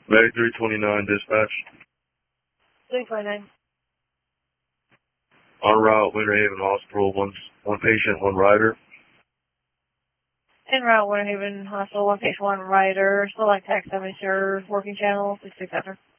May 329 dispatch. 329. En route, Winter Haven Hospital, one patient, one rider. En route, Winter Haven Hospital, one patient, one rider. Select text, service, working channel, 667.